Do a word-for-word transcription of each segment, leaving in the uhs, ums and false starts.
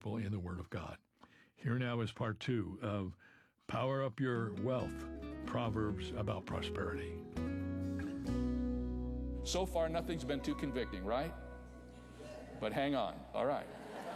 gospel in the Word of God. Here now is part two of Power Up Your Wealth, Proverbs about prosperity. So far, nothing's been too convicting, right? But hang on. All right.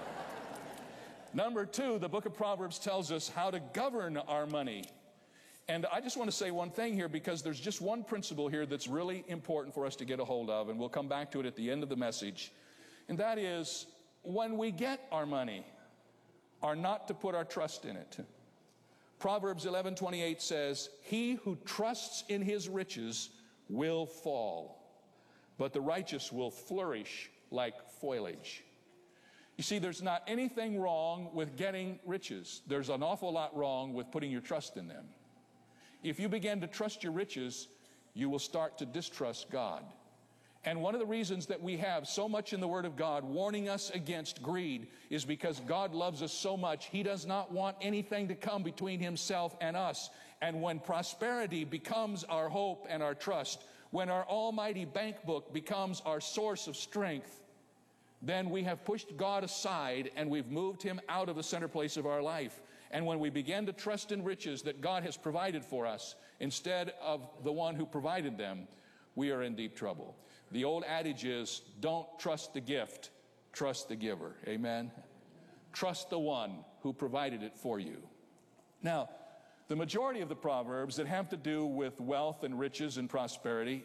Number two, the book of Proverbs tells us how to govern our money. And I just want to say one thing here, because there's just one principle here that's really important for us to get a hold of, and we'll come back to it at the end of the message. And that is, when we get our money, are not to put our trust in it. Proverbs eleven twenty-eight says, "He who trusts in his riches will fall, but the righteous will flourish like foliage." You see, there's not anything wrong with getting riches. There's an awful lot wrong with putting your trust in them. If you begin to trust your riches, you will start to distrust God. And one of the reasons that we have so much in the Word of God warning us against greed is because God loves us so much, He does not want anything to come between Himself and us. And when prosperity becomes our hope and our trust, when our almighty bank book becomes our source of strength, then we have pushed God aside and we've moved Him out of the center place of our life. And when we begin to trust in riches that God has provided for us instead of the one who provided them, we are in deep trouble. The old adage is, don't trust the gift, trust the giver. Amen? Trust the one who provided it for you. Now, the majority of the Proverbs that have to do with wealth and riches and prosperity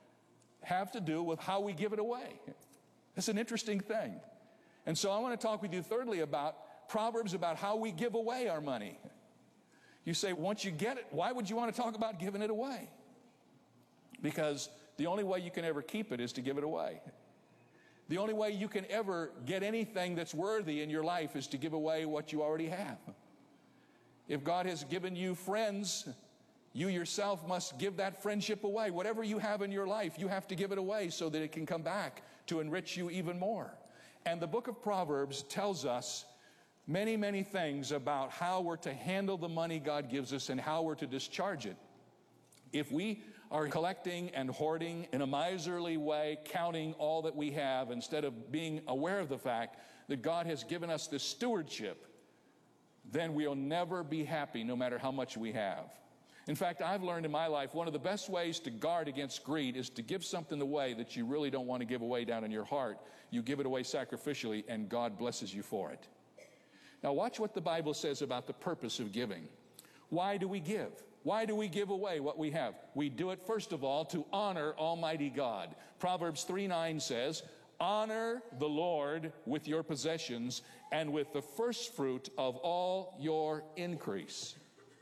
have to do with how we give it away. It's an interesting thing. And so I want to talk with you thirdly about Proverbs about how we give away our money. You say, once you get it, why would you want to talk about giving it away? Because the only way you can ever keep it is to give it away. The only way you can ever get anything that's worthy in your life is to give away what you already have. If God has given you friends, you yourself must give that friendship away. Whatever you have in your life, you have to give it away so that it can come back to enrich you even more. And the book of Proverbs tells us many, many things about how we're to handle the money God gives us and how we're to discharge it. If we are collecting and hoarding in a miserly way, counting all that we have, instead of being aware of the fact that God has given us this stewardship, then we'll never be happy no matter how much we have. In fact, I've learned in my life one of the best ways to guard against greed is to give something away that you really don't want to give away down in your heart. You give it away sacrificially and God blesses you for it. Now watch what the Bible says about the purpose of giving. Why do we give? Why do we give away what we have? We do it, first of all, to honor Almighty God. Proverbs three nine says, "Honor the Lord with your possessions and with the first fruit of all your increase."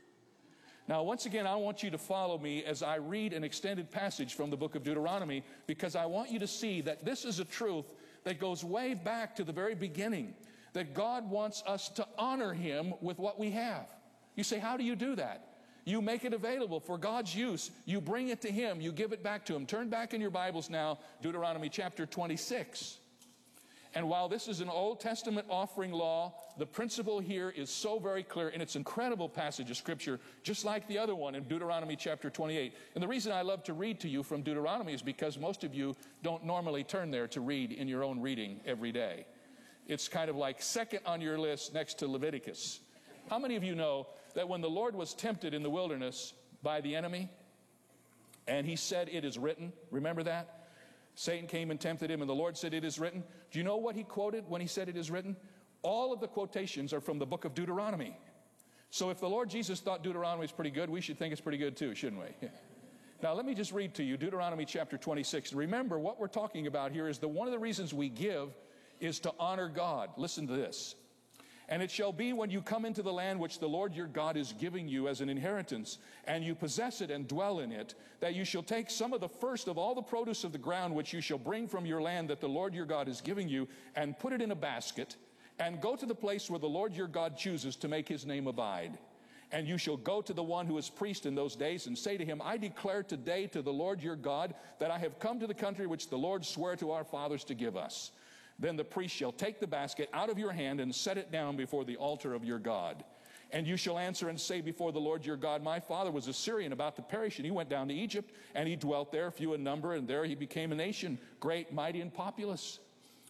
Now, once again, I want you to follow me as I read an extended passage from the book of Deuteronomy, because I want you to see that this is a truth that goes way back to the very beginning, that God wants us to honor Him with what we have. You say, how do you do that? You make it available for God's use. You bring it to Him. You give it back to Him. Turn back in your Bibles now, Deuteronomy chapter twenty-six. And while this is an Old Testament offering law, the principle here is so very clear, and it's an incredible passage of Scripture, just like the other one in Deuteronomy chapter twenty-eight. And the reason I love to read to you from Deuteronomy is because most of you don't normally turn there to read in your own reading every day. It's kind of like second on your list next to Leviticus. How many of you know that when the Lord was tempted in the wilderness by the enemy, and He said, "It is written," remember that? Satan came and tempted Him, and the Lord said, "It is written." Do you know what He quoted when He said, "It is written"? All of the quotations are from the book of Deuteronomy. So if the Lord Jesus thought Deuteronomy is pretty good, we should think it's pretty good too, shouldn't we? Now let me just read to you Deuteronomy chapter twenty-six. Remember, what we're talking about here is that one of the reasons we give is to honor God. Listen to this. "And it shall be when you come into the land which the Lord your God is giving you as an inheritance, and you possess it and dwell in it, that you shall take some of the first of all the produce of the ground which you shall bring from your land that the Lord your God is giving you, and put it in a basket, and go to the place where the Lord your God chooses to make His name abide. And you shall go to the one who is priest in those days, and say to him, I declare today to the Lord your God that I have come to the country which the Lord sware to our fathers to give us. Then the priest shall take the basket out of your hand and set it down before the altar of your God. And you shall answer and say before the Lord your God, my father was a Syrian about to perish, and he went down to Egypt, and he dwelt there, few in number, and there he became a nation, great, mighty, and populous.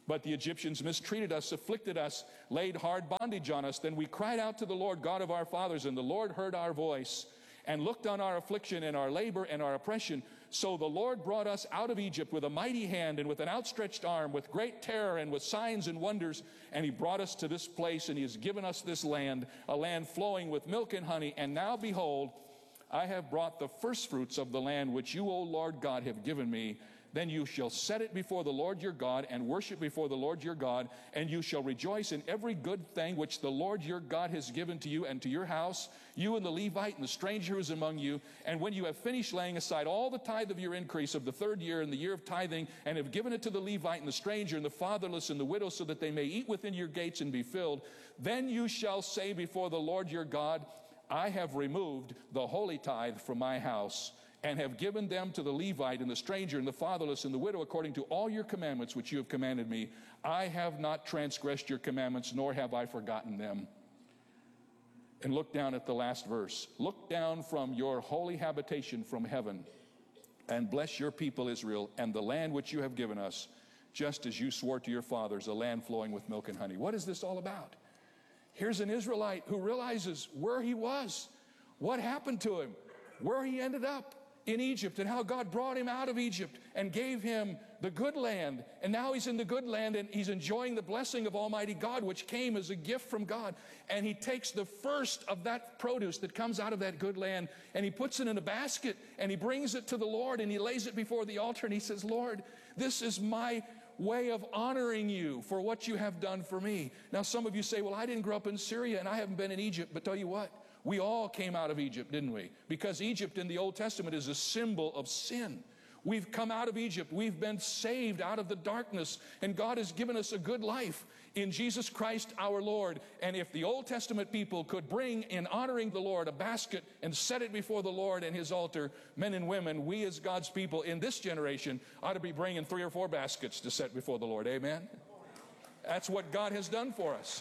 But the Egyptians mistreated us, afflicted us, laid hard bondage on us. Then we cried out to the Lord God of our fathers, and the Lord heard our voice and looked on our affliction and our labor and our oppression. So the Lord brought us out of Egypt with a mighty hand and with an outstretched arm, with great terror and with signs and wonders. And he brought us to this place, and he has given us this land, a land flowing with milk and honey. And now behold, I have brought the firstfruits of the land which you, O Lord God, have given me. Then you shall set it before the Lord your God and worship before the Lord your God, and you shall rejoice in every good thing which the Lord your God has given to you and to your house, you and the Levite and the stranger who is among you. And when you have finished laying aside all the tithe of your increase of the third year and the year of tithing, and have given it to the Levite and the stranger and the fatherless and the widow, so that they may eat within your gates and be filled, then you shall say before the Lord your God, I have removed the holy tithe from my house, and have given them to the Levite and the stranger and the fatherless and the widow according to all your commandments which you have commanded me. I have not transgressed your commandments, nor have I forgotten them. And look down at the last verse. Look down from your holy habitation from heaven, and bless your people Israel and the land which you have given us, just as you swore to your fathers, a land flowing with milk and honey. What is this all about? Here's an Israelite who realizes where he was, what happened to him, where he ended up in Egypt, and how God brought him out of Egypt and gave him the good land. And now he's in the good land, and he's enjoying the blessing of Almighty God, which came as a gift from God. And he takes the first of that produce that comes out of that good land, and he puts it in a basket, and he brings it to the Lord, and he lays it before the altar, and he says, Lord, this is my way of honoring you for what you have done for me. Now, some of you say, well, I didn't grow up in Syria, and I haven't been in Egypt. But tell you what, we all came out of Egypt, didn't we? Because Egypt in the Old Testament is a symbol of sin. We've come out of Egypt. We've been saved out of the darkness, and God has given us a good life in Jesus Christ our Lord. And if the Old Testament people could bring, in honoring the Lord, a basket and set it before the Lord and his altar, men and women, we as God's people in this generation ought to be bringing three or four baskets to set before the Lord. Amen? That's what God has done for us.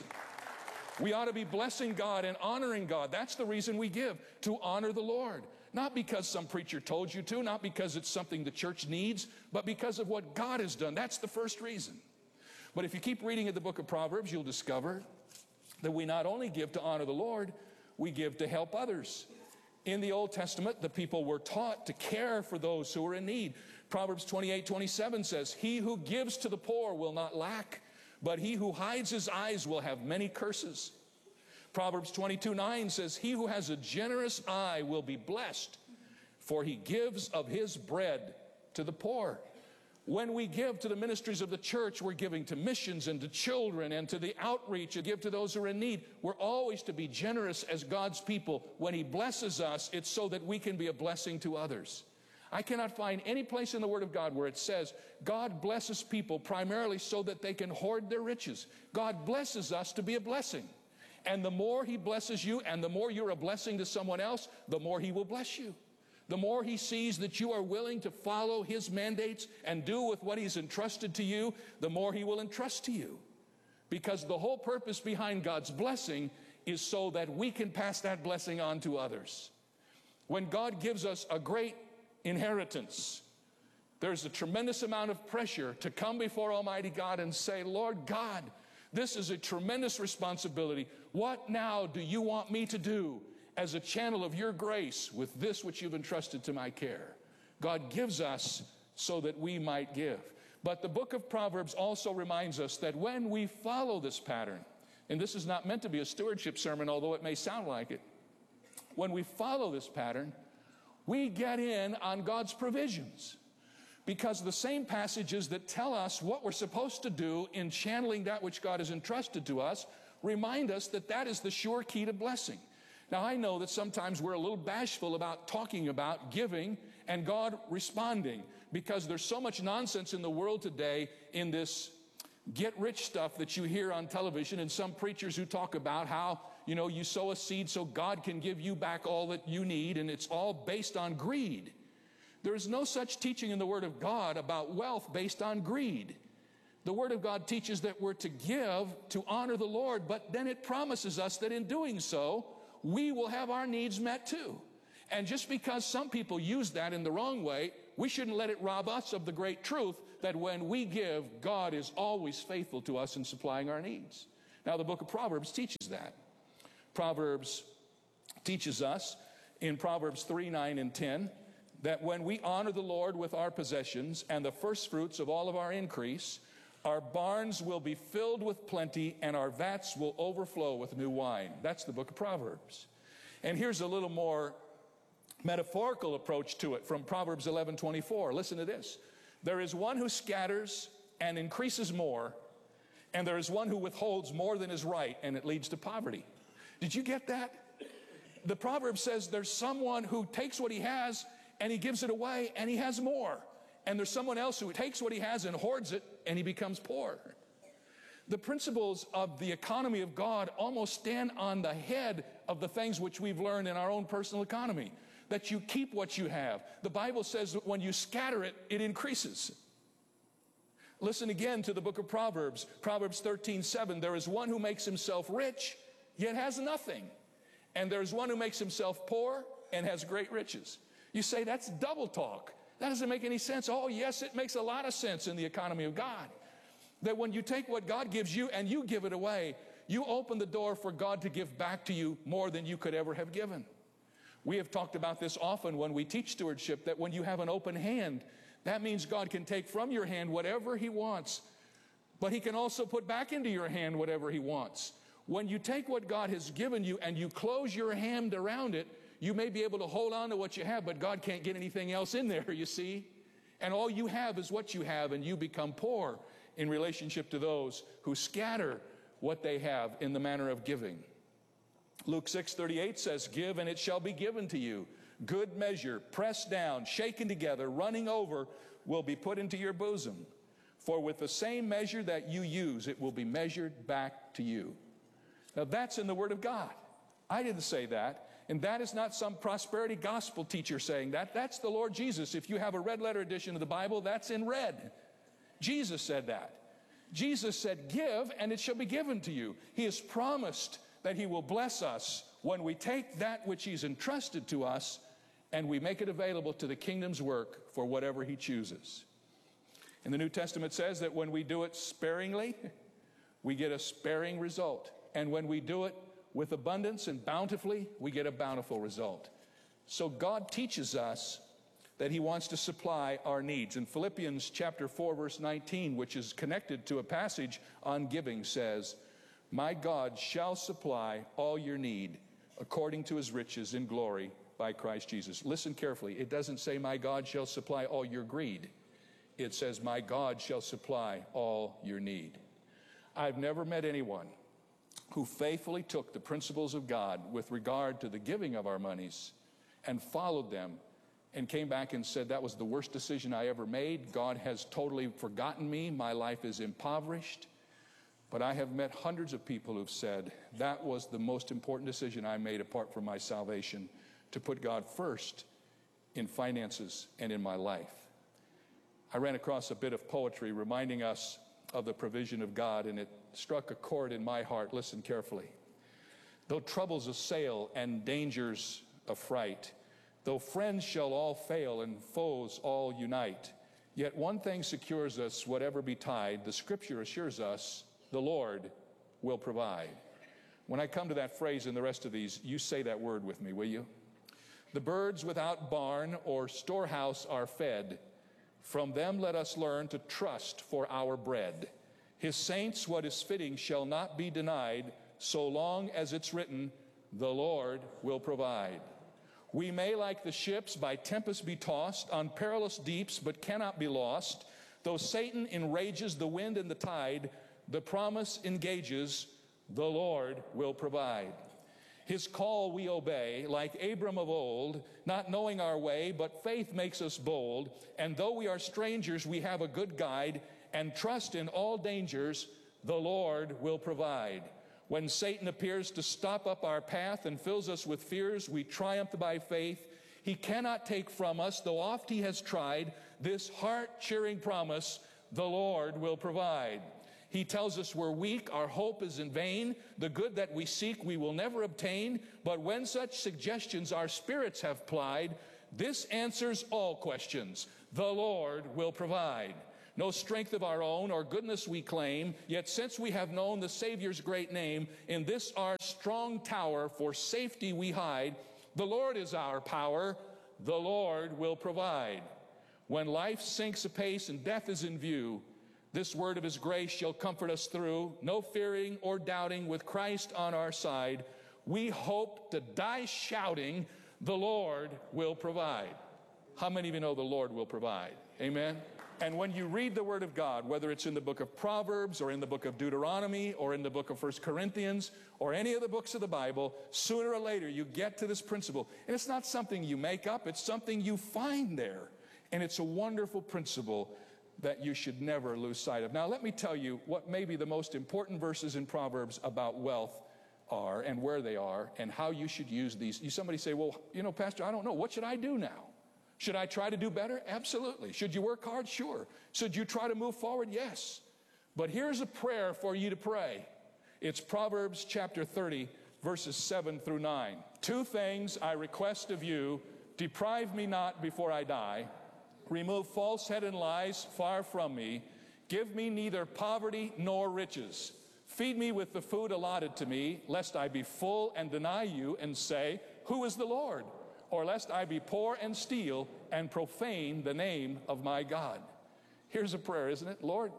We ought to be blessing God and honoring God. That's the reason we give, to honor the Lord. Not because some preacher told you to, not because it's something the church needs, but because of what God has done. That's the first reason. But if you keep reading in the book of Proverbs, you'll discover that we not only give to honor the Lord, we give to help others. In the Old Testament, the people were taught to care for those who are in need. Proverbs twenty-eight twenty-seven says, he who gives to the poor will not lack, but he who hides his eyes will have many curses. Proverbs twenty-two nine says, he who has a generous eye will be blessed, for he gives of his bread to the poor. When we give to the ministries of the church, we're giving to missions and to children and to the outreach and give to those who are in need. We're always to be generous as God's people. When he blesses us, it's so that we can be a blessing to others. I cannot find any place in the Word of God where it says God blesses people primarily so that they can hoard their riches. God blesses us to be a blessing. And the more he blesses you and the more you're a blessing to someone else, the more he will bless you. The more he sees that you are willing to follow his mandates and do with what he's entrusted to you, the more he will entrust to you. Because the whole purpose behind God's blessing is so that we can pass that blessing on to others. When God gives us a great inheritance, there's a tremendous amount of pressure to come before Almighty God and say, Lord God, this is a tremendous responsibility. What now do you want me to do as a channel of your grace with this which you've entrusted to my care? God gives us so that we might give. But the book of Proverbs also reminds us that when we follow this pattern, and this is not meant to be a stewardship sermon, although it may sound like it, when we follow this pattern, we get in on God's provisions. Because the same passages that tell us what we're supposed to do in channeling that which God has entrusted to us remind us that that is the sure key to blessing. Now, I know that sometimes we're a little bashful about talking about giving and God responding, because there's so much nonsense in the world today in this get-rich stuff that you hear on television, and some preachers who talk about how, you know, you sow a seed so God can give you back all that you need, and it's all based on greed. There is no such teaching in the Word of God about wealth based on greed. The Word of God teaches that we're to give to honor the Lord, but then it promises us that in doing so, we will have our needs met too. And just because some people use that in the wrong way we shouldn't let it rob us of the great truth that when we give, God is always faithful to us in supplying our needs. Now, the book of Proverbs teaches that. Proverbs teaches us in Proverbs three, nine, and ten that when we honor the Lord with our possessions and the first fruits of all of our increase, our barns will be filled with plenty and our vats will overflow with new wine. That's the book of Proverbs. And here's a little more metaphorical approach to it from Proverbs eleven twenty-four. Listen to this. There is one who scatters and increases more, and there is one who withholds more than is right, and it leads to poverty. Did you get that? The proverb says there's someone who takes what he has and he gives it away and he has more. And there's someone else who takes what he has and hoards it and he becomes poor. The principles of the economy of God almost stand on the head of the things which we've learned in our own personal economy. That you keep what you have. The Bible says that when you scatter it, it increases. Listen again to the book of Proverbs. Proverbs thirteen, seven. There is one who makes himself rich, yet has nothing. And there is one who makes himself poor and has great riches. You say, that's double talk. That doesn't make any sense. Oh, yes, it makes a lot of sense in the economy of God. That when you take what God gives you and you give it away, you open the door for God to give back to you more than you could ever have given. We have talked about this often when we teach stewardship, that when you have an open hand, that means God can take from your hand whatever he wants, but he can also put back into your hand whatever he wants. When you take what God has given you and you close your hand around it, you may be able to hold on to what you have, but God can't get anything else in there, you see? And all you have is what you have, and you become poor in relationship to those who scatter what they have in the manner of giving. Luke six thirty-eight says, give and it shall be given to you. Good measure, pressed down, shaken together, running over, will be put into your bosom. For with the same measure that you use, it will be measured back to you. Now that's in the Word of God. I didn't say that. And that is not some prosperity gospel teacher saying that. That's the Lord Jesus. If you have a red letter edition of the Bible, that's in red. Jesus said that. Jesus said, give and it shall be given to you. He has promised that he will bless us when we take that which he's entrusted to us and we make it available to the kingdom's work for whatever he chooses. In the New Testament says that when we do it sparingly, we get a sparing result. And when we do it with abundance and bountifully, we get a bountiful result. So God teaches us that he wants to supply our needs. In Philippians chapter four, verse nineteen, which is connected to a passage on giving, says, my God shall supply all your need according to his riches in glory by Christ Jesus. Listen carefully. It doesn't say my God shall supply all your greed. It says my God shall supply all your need. I've never met anyone who faithfully took the principles of God with regard to the giving of our monies and followed them and came back and said, that was the worst decision I ever made. God has totally forgotten me. My life is impoverished. But I have met hundreds of people who've said, that was the most important decision I made apart from my salvation, to put God first in finances and in my life. I ran across a bit of poetry reminding us of the provision of God, and it struck a chord in my heart. Listen carefully. Though troubles assail and dangers affright, though friends shall all fail and foes all unite, yet one thing secures us, whatever betide, the scripture assures us, the Lord will provide. When I come to that phrase and the rest of these, you say that word with me, will you? The birds without barn or storehouse are fed. From them let us learn to trust for our bread. His saints what is fitting shall not be denied, so long as it's written, the Lord will provide. We may, like the ships, by tempest be tossed on perilous deeps, but cannot be lost. Though Satan enrages the wind and the tide, the promise engages, the Lord will provide. His call we obey, like Abram of old, not knowing our way, but faith makes us bold. And though we are strangers, we have a good guide, and trust in all dangers, the Lord will provide. When Satan appears to stop up our path and fills us with fears, we triumph by faith. He cannot take from us, though oft he has tried, this heart-cheering promise, the Lord will provide. He tells us we're weak, our hope is in vain, the good that we seek we will never obtain, but when such suggestions our spirits have plied, This answers all questions. The Lord will provide. No strength of our own or goodness we claim, yet since we have known the Savior's great name, in this our strong tower for safety we hide. The Lord is our power, the Lord will provide. When life sinks apace and death is in view, this word of his grace shall comfort us through. No fearing or doubting, with Christ on our side, we hope to die shouting, the Lord will provide. How many of you know the Lord will provide? Amen? And when you read the Word of God, whether it's in the book of Proverbs or in the book of Deuteronomy or in the book of First Corinthians or any of the books of the Bible, sooner or later you get to this principle. And it's not something you make up, it's something you find there. And it's a wonderful principle that you should never lose sight of. Now let me tell you what maybe the most important verses in Proverbs about wealth are and where they are and how you should use these. You somebody say, well, you know, Pastor, I don't know. What should I do now? Should I try to do better? Absolutely. Should you work hard? Sure. Should you try to move forward? Yes. But here's a prayer for you to pray. It's Proverbs chapter thirty, verses seven through nine. Two things I request of you, deprive me not before I die. Remove falsehood and lies far from me. Give me neither poverty nor riches. Feed me with the food allotted to me, lest I be full and deny you and say, who is the Lord? Or lest I be poor and steal and profane the name of my God. Here's a prayer, isn't it? Lord,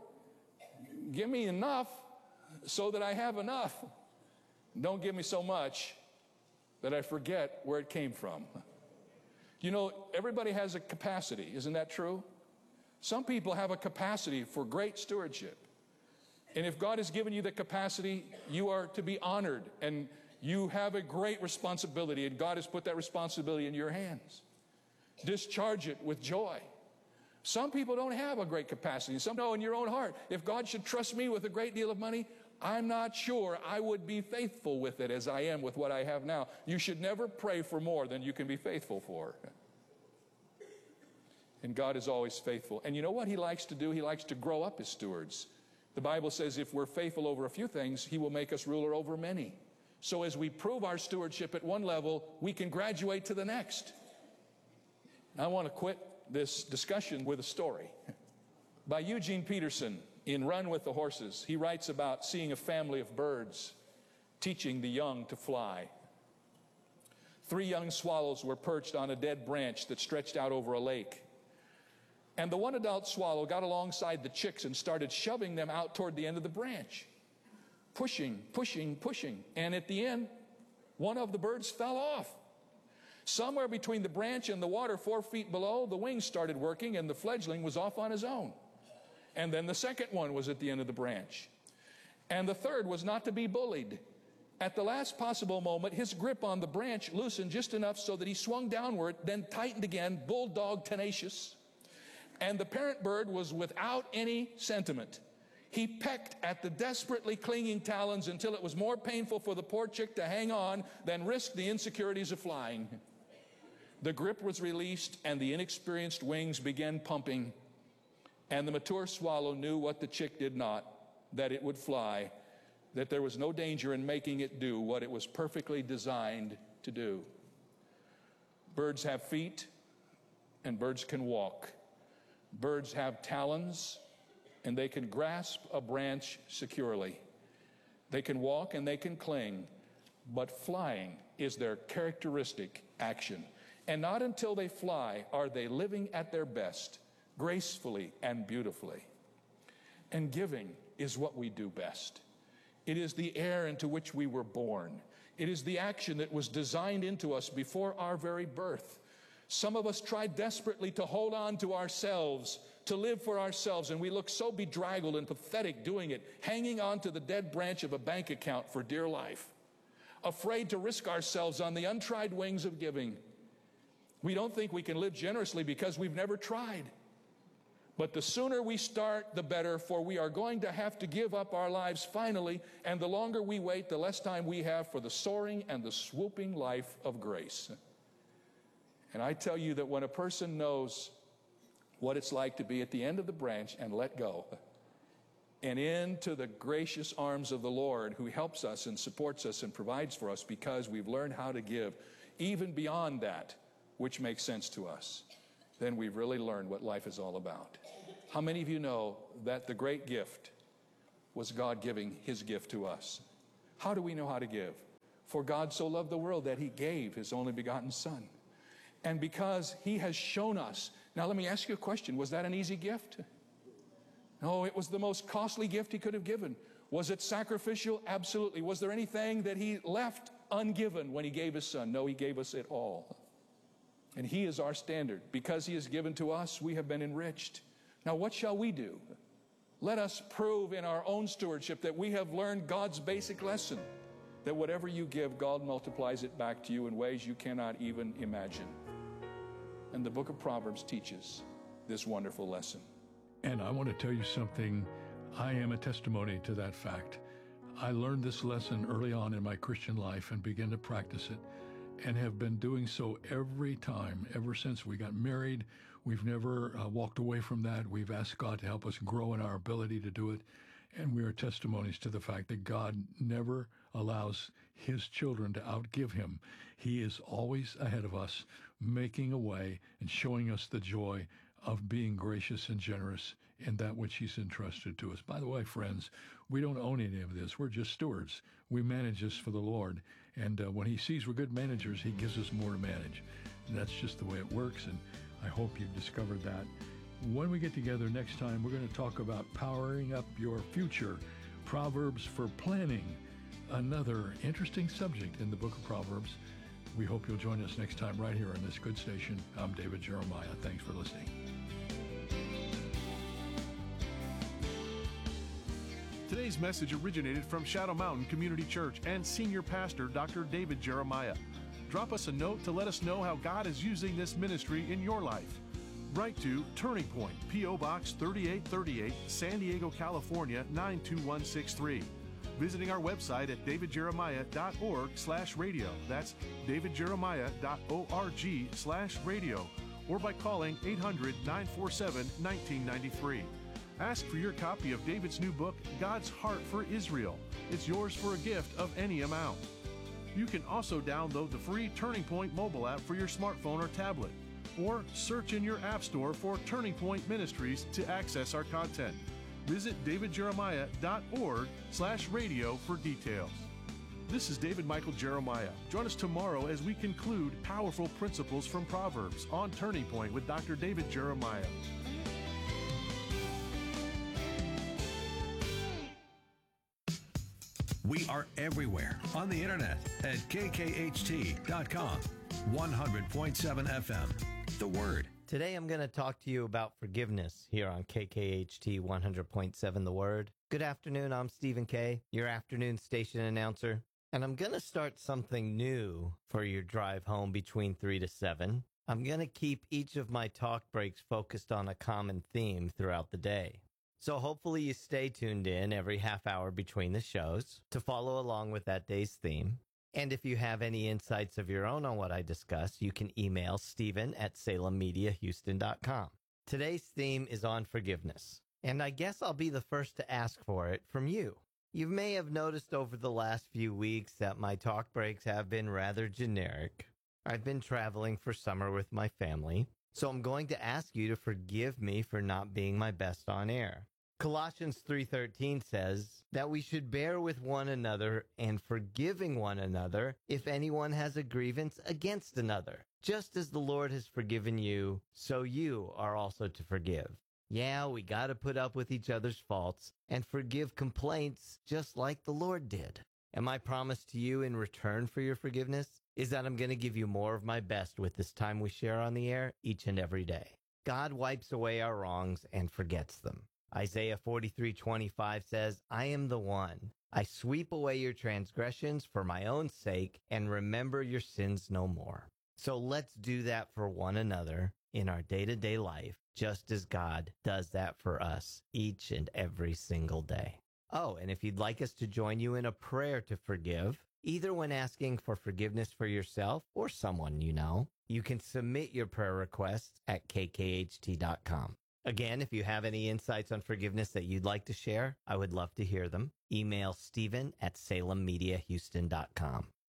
give me enough so that I have enough. Don't give me so much that I forget where it came from. You know, everybody has a capacity. Isn't that true? Some people have a capacity for great stewardship. And if God has given you the capacity, you are to be honored, and you have a great responsibility, and God has put that responsibility in your hands. Discharge it with joy. Some people don't have a great capacity. Some know in your own heart, if God should trust me with a great deal of money, I'm not sure I would be faithful with it as I am with what I have now. You should never pray for more than you can be faithful for. And God is always faithful. And you know what he likes to do? He likes to grow up his stewards. The Bible says if we're faithful over a few things, he will make us ruler over many. So as we prove our stewardship at one level, we can graduate to the next. I want to quit this discussion with a story by Eugene Peterson in Run with the Horses. He writes about seeing a family of birds teaching the young to fly. Three young swallows were perched on a dead branch that stretched out over a lake. And the one adult swallow got alongside the chicks and started shoving them out toward the end of the branch. Pushing, pushing, pushing. And at the end, one of the birds fell off. Somewhere between the branch and the water four feet below, the wings started working and the fledgling was off on his own. And then the second one was at the end of the branch. And the third was not to be bullied. At the last possible moment, his grip on the branch loosened just enough so that he swung downward, then tightened again, bulldog tenacious. And the parent bird was without any sentiment. He pecked at the desperately clinging talons until it was more painful for the poor chick to hang on than risk the insecurities of flying. The grip was released and the inexperienced wings began pumping. And the mature swallow knew what the chick did not, that it would fly, that there was no danger in making it do what it was perfectly designed to do. Birds have feet and birds can walk. Birds have talons, and they can grasp a branch securely. They can walk and they can cling, but flying is their characteristic action. And not until they fly are they living at their best, gracefully and beautifully. And giving is what we do best. It is the air into which we were born. It is the action that was designed into us before our very birth. Some of us try desperately to hold on to ourselves, to live for ourselves, and we look so bedraggled and pathetic doing it, hanging on to the dead branch of a bank account for dear life, afraid to risk ourselves on the untried wings of giving. We don't think we can live generously because we've never tried. But the sooner we start, the better, for we are going to have to give up our lives finally, and the longer we wait, the less time we have for the soaring and the swooping life of grace. And I tell you that when a person knows what it's like to be at the end of the branch and let go, and into the gracious arms of the Lord who helps us and supports us and provides for us because we've learned how to give, even beyond that, which makes sense to us, then we've really learned what life is all about. How many of you know that the great gift was God giving his gift to us? How do we know how to give? For God so loved the world that he gave his only begotten Son. And because he has shown us. Now let me ask you a question. Was that an easy gift? No, it was the most costly gift he could have given. Was it sacrificial? Absolutely. Was there anything that he left ungiven when he gave his Son? No, he gave us it all. And he is our standard. Because he has given to us, we have been enriched. Now what shall we do? Let us prove in our own stewardship that we have learned God's basic lesson, that whatever you give, God multiplies it back to you in ways you cannot even imagine. And the book of Proverbs teaches this wonderful lesson. And I want to tell you something. I am a testimony to that fact. I learned this lesson early on in my Christian life and began to practice it, and have been doing so every time, ever since we got married. We've never uh, walked away from that. We've asked God to help us grow in our ability to do it. And we are testimonies to the fact that God never allows his children to outgive him. He is always ahead of us, making a way and showing us the joy of being gracious and generous in that which he's entrusted to us. By the way, friends, we don't own any of this. We're just stewards. We manage this for the Lord. And uh, when he sees we're good managers, he gives us more to manage. And that's just the way it works. And I hope you've discovered that. When we get together next time, we're going to talk about powering up your future, Proverbs for planning, another interesting subject in the book of Proverbs. We hope you'll join us next time right here on this good station. I'm David Jeremiah. Thanks for listening. Today's message originated from Shadow Mountain Community Church and Senior Pastor Doctor David Jeremiah. Drop us a note to let us know how God is using this ministry in your life. Write to Turning Point, P O Box thirty-eight thirty-eight, San Diego, California, nine two one six three. Visiting our website at davidjeremiah.org slash radio. That's davidjeremiah.org slash radio. Or by calling eight hundred, nine four seven, one nine nine three. Ask for your copy of David's new book, God's Heart for Israel. It's yours for a gift of any amount. You can also download the free Turning Point mobile app for your smartphone or tablet, or search in your app store for Turning Point Ministries to access our content. Visit davidjeremiah.org slash radio for details. This is David Michael Jeremiah. Join us tomorrow as we conclude Powerful Principles from Proverbs on Turning Point with Doctor David Jeremiah. We are everywhere on the internet at K K H T dot com, one hundred point seven F M. The Word. Today I'm going to talk to you about forgiveness here on K K H T one hundred point seven The Word. Good afternoon, I'm Stephen Kay, your afternoon station announcer, and I'm going to start something new for your drive home between three to seven. I'm going to keep each of my talk breaks focused on a common theme throughout the day. So hopefully you stay tuned in every half hour between the shows to follow along with that day's theme. And if you have any insights of your own on what I discuss, you can email Stephen at salem media houston dot com. Today's theme is on forgiveness, and I guess I'll be the first to ask for it from you. You may have noticed over the last few weeks that my talk breaks have been rather generic. I've been traveling for summer with my family, so I'm going to ask you to forgive me for not being my best on air. Colossians three thirteen says that we should bear with one another and forgiving one another if anyone has a grievance against another. Just as the Lord has forgiven you, so you are also to forgive. Yeah, we got to put up with each other's faults and forgive complaints just like the Lord did. And my promise to you in return for your forgiveness is that I'm going to give you more of my best with this time we share on the air each and every day. God wipes away our wrongs and forgets them. Isaiah forty-three twenty-five says, I am the one. I sweep away your transgressions for my own sake and remember your sins no more. So let's do that for one another in our day-to-day life, just as God does that for us each and every single day. Oh, and if you'd like us to join you in a prayer to forgive, either when asking for forgiveness for yourself or someone you know, you can submit your prayer requests at K K H T dot com. Again, if you have any insights on forgiveness that you'd like to share, I would love to hear them. Email Stephen at salem media houston dot com.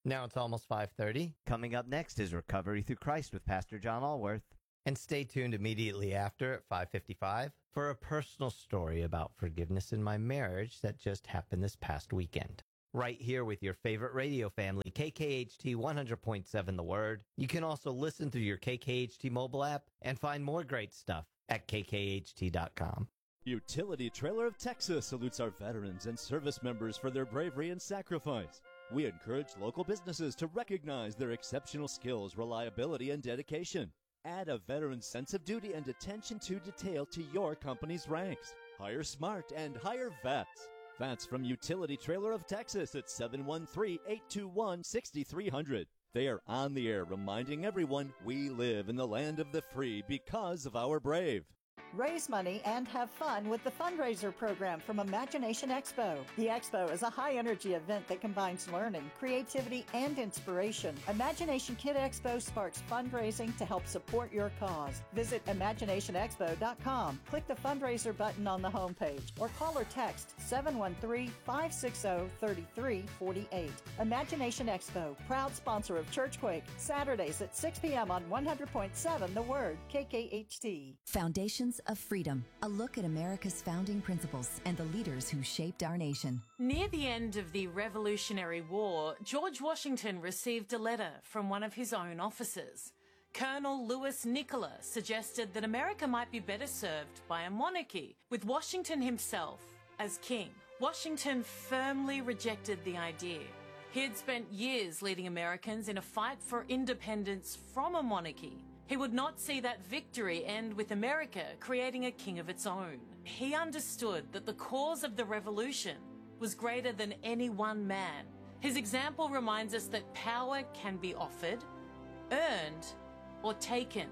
Now it's almost five thirty. Coming up next is Recovery Through Christ with Pastor John Allworth. And stay tuned immediately after at five fifty-five for a personal story about forgiveness in my marriage that just happened this past weekend. Right here with your favorite radio family, K K H T one hundred point seven The Word. You can also listen through your K K H T mobile app and find more great stuff at K K H T dot com. Utility Trailer of Texas salutes our veterans and service members for their bravery and sacrifice. We encourage local businesses to recognize their exceptional skills, reliability, and dedication. Add a veteran's sense of duty and attention to detail to your company's ranks. Hire smart and hire vets. That's from Utility Trailer of Texas at seven one three, eight two one, six three zero zero. They are on the air reminding everyone we live in the land of the free because of our brave. Raise money and have fun with the fundraiser program from Imagination Expo. The Expo is a high-energy event that combines learning, creativity, and inspiration. Imagination Kid Expo sparks fundraising to help support your cause. Visit imagination expo dot com. Click the fundraiser button on the homepage or call or text seven one three, five six zero, three three four eight. Imagination Expo, proud sponsor of Churchquake, Saturdays at six p.m. on one hundred point seven The Word, K K H T. Foundations of Freedom, a look at America's founding principles and the leaders who shaped our nation. Near the end of the Revolutionary War, George Washington received a letter from one of his own officers. Colonel Louis Nicola suggested that America might be better served by a monarchy, with Washington himself as king. Washington firmly rejected the idea. He had spent years leading Americans in a fight for independence from a monarchy. He would not see that victory end with America creating a king of its own. He understood that the cause of the revolution was greater than any one man. His example reminds us that power can be offered, earned, or taken.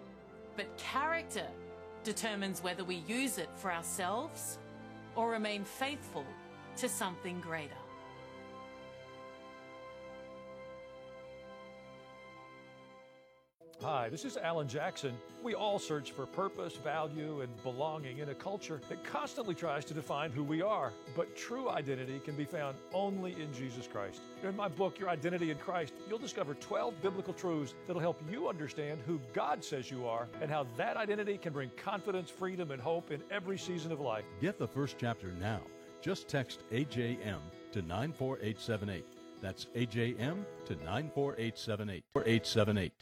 But character determines whether we use it for ourselves or remain faithful to something greater. Hi, this is Alan Jackson. We all search for purpose, value, and belonging in a culture that constantly tries to define who we are. But true identity can be found only in Jesus Christ. In my book, Your Identity in Christ, you'll discover twelve biblical truths that'll help you understand who God says you are and how that identity can bring confidence, freedom, and hope in every season of life. Get the first chapter now. Just text A J M to nine four eight seven eight. That's A J M to nine four eight seven eight. four eight seven eight.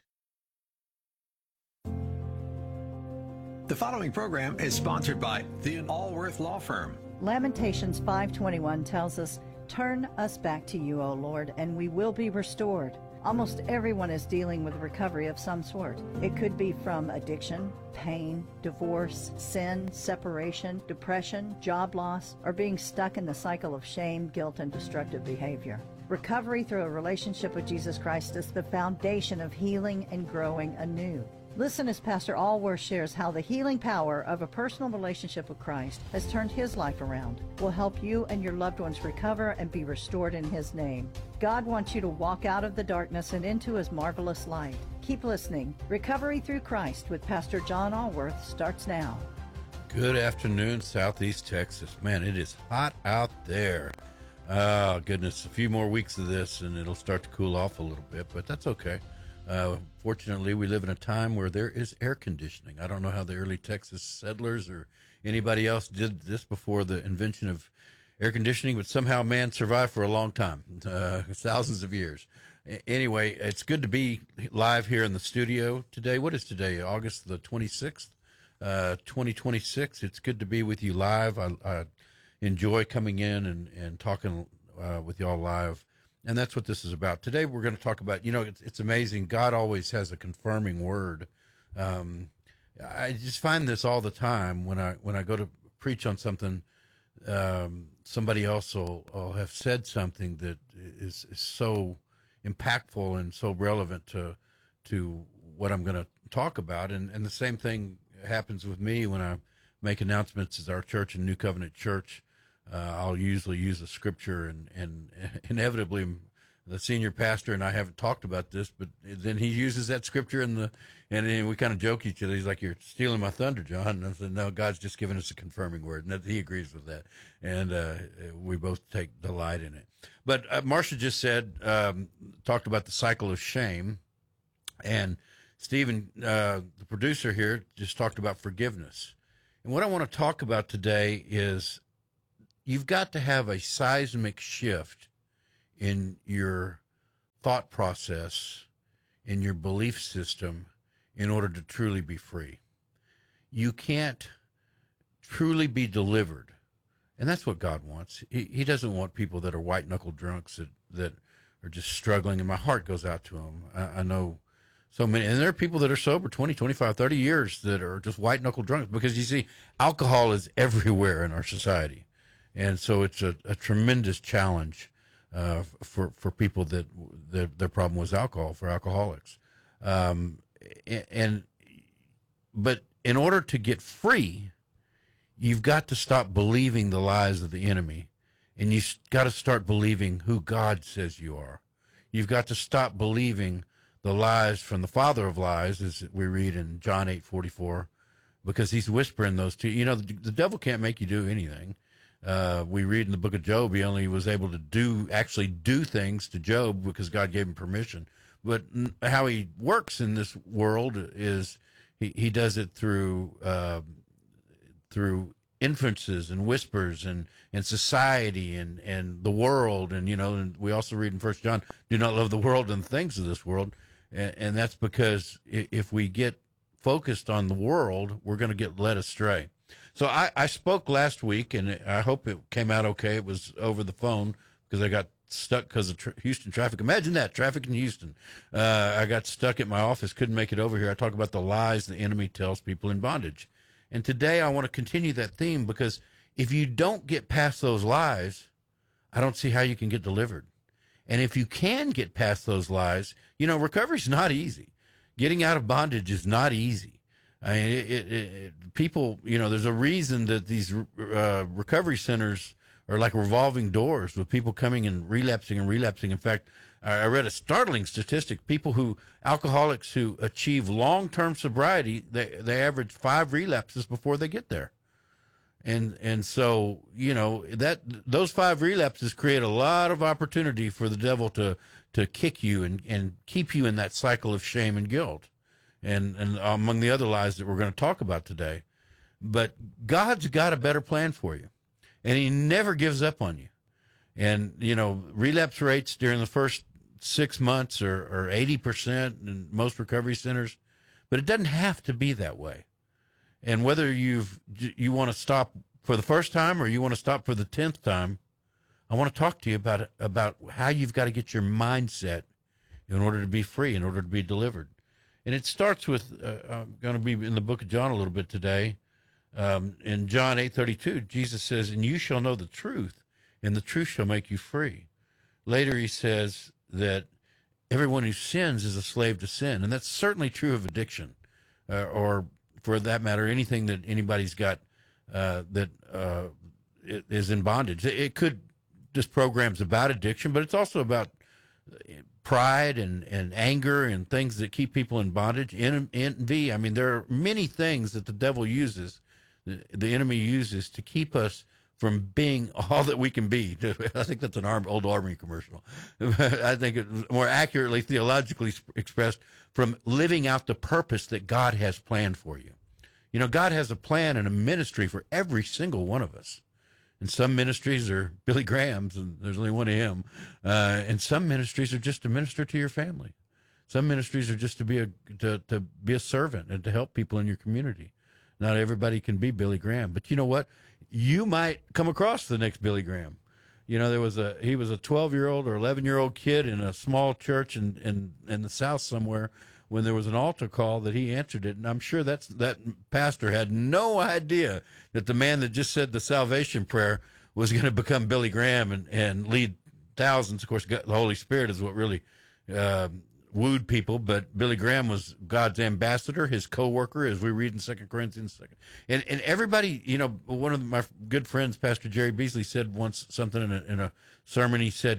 The following program is sponsored by the Allworth Law Firm. Lamentations five twenty-one tells us, "Turn us back to you, O Lord, and we will be restored." Almost everyone is dealing with recovery of some sort. It could be from addiction, pain, divorce, sin, separation, depression, job loss, or being stuck in the cycle of shame, guilt, and destructive behavior. Recovery through a relationship with Jesus Christ is the foundation of healing and growing anew. Listen as Pastor Allworth shares how the healing power of a personal relationship with Christ has turned his life around, will help you and your loved ones recover and be restored in his name. God wants you to walk out of the darkness and into his marvelous light. Keep listening. Recovery Through Christ with Pastor John Allworth starts now. Good afternoon, Southeast Texas. Man, it is hot out there. Oh, goodness, a few more weeks of this and it'll start to cool off a little bit, but that's okay. Uh, fortunately, we live in a time where there is air conditioning. I don't know how the early Texas settlers or anybody else did this before the invention of air conditioning, but somehow man survived for a long time, uh, thousands of years. A- anyway, it's good to be live here in the studio today. What is today? August the twenty-sixth, uh, twenty twenty-six. It's good to be with you live. I, I enjoy coming in and, and talking uh, with y'all live. And that's what this is about. Today we're going to talk about, you know, it's, it's amazing. God always has a confirming word. Um, I just find this all the time when I when I go to preach on something, um, somebody else will, will have said something that is, is so impactful and so relevant to to what I'm going to talk about. And, and the same thing happens with me when I make announcements as our church and New Covenant Church. Uh, I'll usually use a scripture and, and inevitably the senior pastor and I haven't talked about this, but then he uses that scripture in the, and then we kind of joke each other. He's like, "You're stealing my thunder, John." And I said, "No, God's just giving us a confirming word." And he agrees with that. And uh, we both take delight in it. But uh, Marcia just said, um, talked about the cycle of shame. And Stephen, uh, the producer here, just talked about forgiveness. And what I want to talk about today is you've got to have a seismic shift in your thought process, in your belief system, in order to truly be free. You can't truly be delivered. And that's what God wants. He, he doesn't want people that are white-knuckle drunks that, that are just struggling, and my heart goes out to them. I, I know so many, and there are people that are sober twenty, twenty-five, thirty years that are just white-knuckle drunks, because you see, alcohol is everywhere in our society. And so it's a, a tremendous challenge uh, for, for people that, that their problem was alcohol, for alcoholics. Um, and, but in order to get free, you've got to stop believing the lies of the enemy, and you've got to start believing who God says you are. You've got to stop believing the lies from the father of lies, as we read in John eight forty-four, because he's whispering those to you. You know, the, the devil can't make you do anything. Uh, we read in the book of Job, he only was able to do, actually do things to Job because God gave him permission. But how he works in this world is he, he does it through, uh, through inferences and whispers and, and society and, and the world. And, you know, and we also read in First John, do not love the world and the things of this world. And, and that's because if we get focused on the world, we're going to get led astray. So I, I spoke last week, and I hope it came out okay. It was over the phone because I got stuck because of tra- Houston traffic. Imagine that, traffic in Houston. Uh, I got stuck at my office, couldn't make it over here. I talk about the lies the enemy tells people in bondage. And today I want to continue that theme, because if you don't get past those lies, I don't see how you can get delivered. And if you can get past those lies, you know, recovery's not easy. Getting out of bondage is not easy. I mean, it, it, it, people, you know, there's a reason that these uh, recovery centers are like revolving doors with people coming and relapsing and relapsing. In fact, I read a startling statistic. People who, alcoholics who achieve long-term sobriety, they, they average five relapses before they get there. And and so, you know, that those five relapses create a lot of opportunity for the devil to, to kick you and, and keep you in that cycle of shame and guilt. And, and among the other lies that we're going to talk about today. But God's got a better plan for you, and he never gives up on you. And, you know, relapse rates during the first six months are, are eighty percent in most recovery centers, but it doesn't have to be that way. And whether you've, you want to stop for the first time or you want to stop for the tenth time, I want to talk to you about, about how you've got to get your mindset in order to be free, in order to be delivered. And it starts with, uh, I'm going to be in the book of John a little bit today. Um, in John eight thirty-two, Jesus says, "And you shall know the truth, and the truth shall make you free." Later he says that everyone who sins is a slave to sin. And that's certainly true of addiction, uh, or for that matter, anything that anybody's got uh, that uh, is in bondage. It could just programs about addiction, but it's also about pride and, and anger and things that keep people in bondage. Envy. I mean, there are many things that the devil uses, the, the enemy uses to keep us from being all that we can be. I think that's an arm, old Army commercial. I think it more accurately, theologically expressed, from living out the purpose that God has planned for you. You know, God has a plan and a ministry for every single one of us. And some ministries are Billy Graham's, and there's only one of him. Uh, and some ministries are just to minister to your family. Some ministries are just to be a to, to be a servant and to help people in your community. Not everybody can be Billy Graham, but you know what? You might come across the next Billy Graham. You know, there was a he was a twelve-year-old or eleven-year-old kid in a small church in, in, in the South somewhere when there was an altar call that he answered it. And I'm sure that's that pastor had no idea that the man that just said the salvation prayer was going to become Billy Graham and, and lead thousands. Of course, the Holy Spirit is what really uh, wooed people, but Billy Graham was God's ambassador, his co-worker, as we read in Second Corinthians. And, and everybody, you know, one of my good friends, Pastor Jerry Beasley, said once something in a, in a sermon. He said,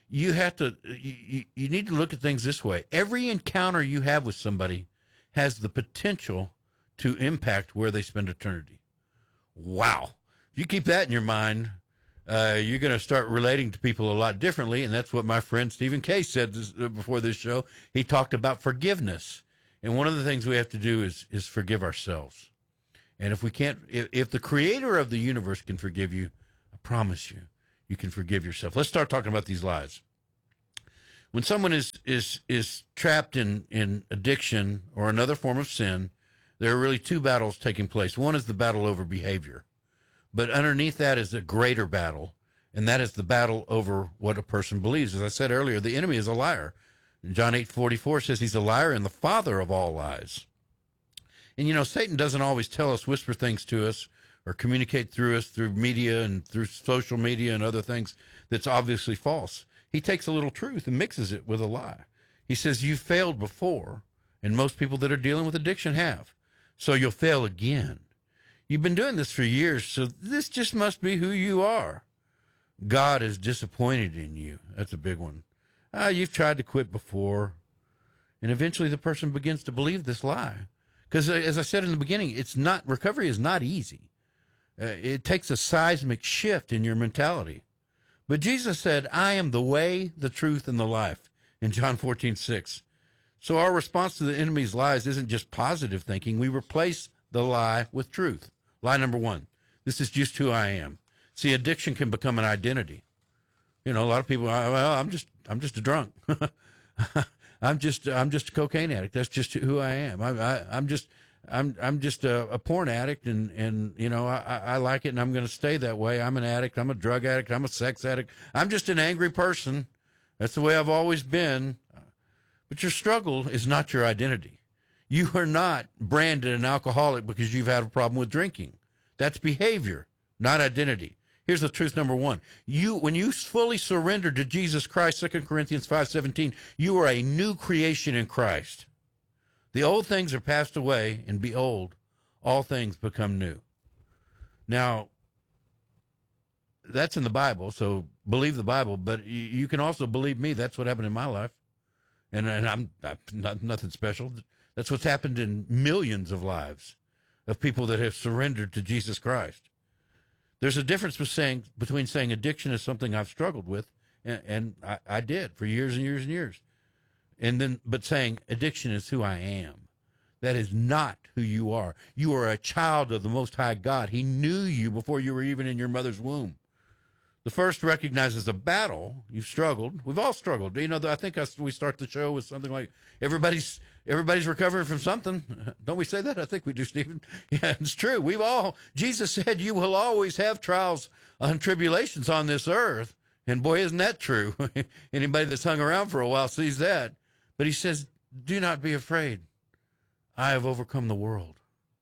you have to, you, you need to look at things this way. Every encounter you have with somebody has the potential to impact where they spend eternity. Wow. If you keep that in your mind, uh, you're going to start relating to people a lot differently. And that's what my friend Stephen Kay said this, uh, before this show. He talked about forgiveness. And one of the things we have to do is, is forgive ourselves. And if we can't, if, if the creator of the universe can forgive you, I promise you, you can forgive yourself. Let's start talking about these lies. When someone is is is trapped in, in addiction or another form of sin, there are really two battles taking place. One is the battle over behavior. But underneath that is a greater battle, and that is the battle over what a person believes. As I said earlier, the enemy is a liar. John eight forty-four says he's a liar and the father of all lies. And, you know, Satan doesn't always tell us, whisper things to us, or communicate through us through media and through social media and other things that's obviously false. He takes a little truth and mixes it with a lie. He says, you've failed before, and most people that are dealing with addiction have. So you'll fail again. You've been doing this for years, so this just must be who you are. God is disappointed in you. That's a big one. Ah, you've tried to quit before. And eventually the person begins to believe this lie. Because as I said in the beginning, it's not, recovery is not easy. Uh, it takes a seismic shift in your mentality. But Jesus said, I am the way, the truth, and the life in John fourteen six. So our response to the enemy's lies isn't just positive thinking. We replace the lie with truth. Lie number one, this is just who I am. See, addiction can become an identity. You know, a lot of people, well, I'm just, I'm just a drunk. I'm just, I'm just a cocaine addict. That's just who I am. I, I, I'm just, I'm, I'm just a, a porn addict, and, and you know, I, I like it, and I'm going to stay that way. I'm an addict. I'm a drug addict. I'm a sex addict. I'm just an angry person. That's the way I've always been. But your struggle is not your identity. You are not branded an alcoholic because you've had a problem with drinking. That's behavior, not identity. Here's the truth number one. You, when you fully surrender to Jesus Christ, Second Corinthians five seventeen, you are a new creation in Christ. The old things are passed away, and behold, all things become new. Now, that's in the Bible, so believe the Bible, but you, you can also believe me. That's what happened in my life. And, and I'm, I'm not, nothing special. That's what's happened in millions of lives of people that have surrendered to Jesus Christ. There's a difference with saying, between saying addiction is something I've struggled with, and, and I, I did for years and years and years. And then, but saying addiction is who I am. That is not who you are. You are a child of the Most High God. He knew you before you were even in your mother's womb. The first recognizes a battle. You've struggled. We've all struggled. You know, I think us, we start the show with something like, everybody's everybody's recovering from something. Don't we say that? I think we do, Stephen. Yeah, it's true. We've all, Jesus said, you will always have trials and tribulations on this earth. And boy, isn't that true? Anybody that's hung around for a while sees that. But he says, do not be afraid. I have overcome the world.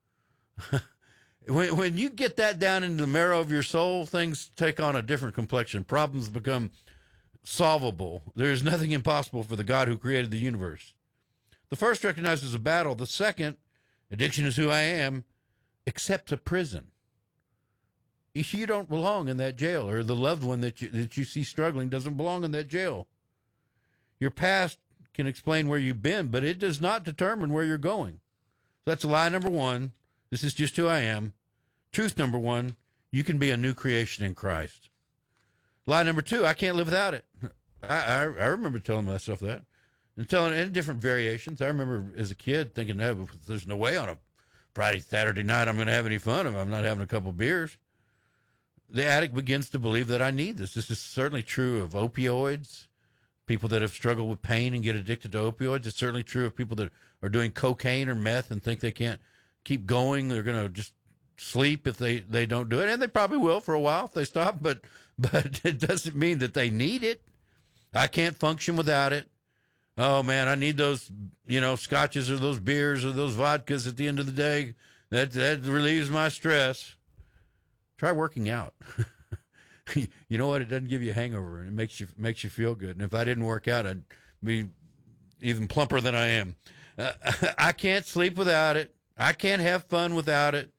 When, when you get that down into the marrow of your soul, things take on a different complexion. Problems become solvable. There is nothing impossible for the God who created the universe. The first recognizes a battle. The second, addiction is who I am, accepts a prison. You don't belong in that jail, or the loved one that you, that you see struggling doesn't belong in that jail. Your past can explain where you've been, but it does not determine where you're going. That's lie number one. This is just who I am. Truth number one, you can be a new creation in Christ. Lie number two, I can't live without it. I, I, I remember telling myself that. And telling it in different variations. I remember as a kid thinking, no, there's no way on a Friday, Saturday night I'm going to have any fun if I'm not having a couple beers. The addict begins to believe that I need this. This is certainly true of opioids, people that have struggled with pain and get addicted to opioids. It's certainly true of people that are doing cocaine or meth and think they can't keep going. They're going to just sleep if they, they don't do it. And they probably will for a while if they stop, but, but it doesn't mean that they need it. I can't function without it. Oh, man, I need those, you know, scotches or those beers or those vodkas at the end of the day. That, that relieves my stress. Try working out. You know what? It doesn't give you a hangover, and it makes you makes you feel good. And if I didn't work out, I'd be even plumper than I am. Uh, I can't sleep without it. I can't have fun without it.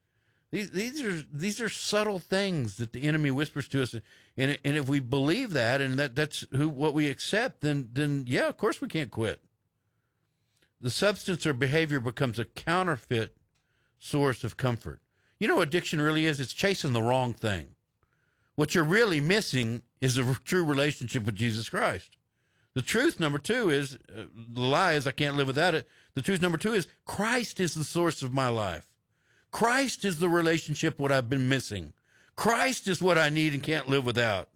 These, these are these are subtle things that the enemy whispers to us, and and if we believe that and that that's who what we accept, then then yeah, of course we can't quit. The substance or behavior becomes a counterfeit source of comfort. You know what addiction really is? It's chasing the wrong thing. What you're really missing is a true relationship with Jesus Christ. The truth, number two, is, uh, the lie is I can't live without it. The truth, number two, is Christ is the source of my life. Christ is the relationship what I've been missing. Christ is what I need and can't live without.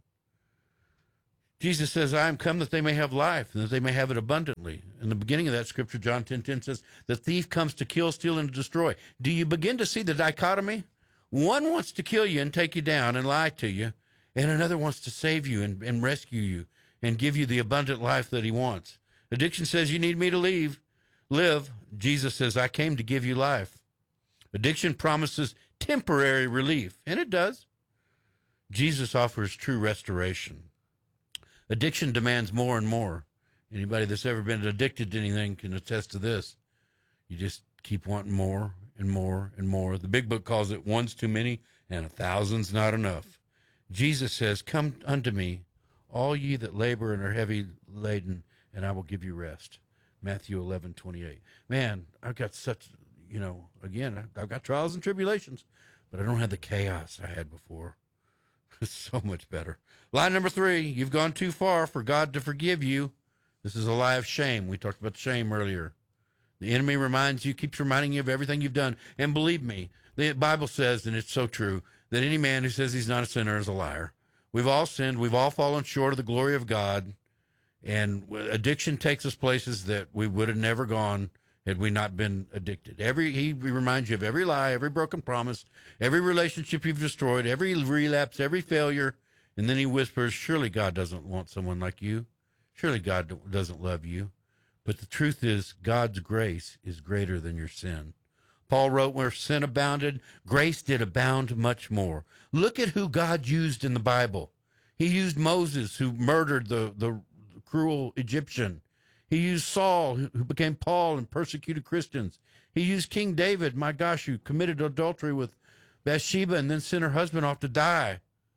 Jesus says, I am come that they may have life and that they may have it abundantly. In the beginning of that scripture, John ten ten says, the thief comes to kill, steal, and destroy. Do you begin to see the dichotomy? One wants to kill you and take you down and lie to you, and another wants to save you and, and rescue you and give you the abundant life that he wants. Addiction says, you need me to leave, live. Jesus says, I came to give you life. Addiction promises temporary relief, and it does. Jesus offers true restoration. Addiction demands more and more. Anybody that's ever been addicted to anything can attest to this. You just keep wanting more and more and more. The big book calls it one's too many and a thousand's not enough. Jesus says, come unto me, all ye that labor and are heavy laden, and I will give you rest. Matthew eleven twenty-eight. Man, I've got such, you know, again, I've got trials and tribulations, but I don't have the chaos I had before. It's so much better. Lie number three, you've gone too far for God to forgive you. This is a lie of shame. We talked about shame earlier. The enemy reminds you, keeps reminding you of everything you've done. And believe me, the Bible says, and it's so true, that any man who says he's not a sinner is a liar. We've all sinned. We've all fallen short of the glory of God. And addiction takes us places that we would have never gone had we not been addicted. Every He reminds you of every lie, every broken promise, every relationship you've destroyed, every relapse, every failure. And then he whispers, surely God doesn't want someone like you. Surely God doesn't love you. But the truth is, God's grace is greater than your sin. Paul wrote, where sin abounded, grace did abound much more. Look at who God used in the Bible. He used Moses, who murdered the, the cruel Egyptian. He used Saul, who became Paul and persecuted Christians. He used King David, my gosh, who committed adultery with Bathsheba and then sent her husband off to die.